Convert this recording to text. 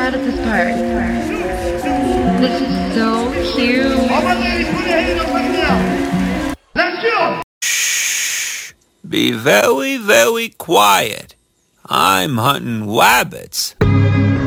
out of this part. This is so cute. Shh! Be very, very quiet. I'm hunting rabbits.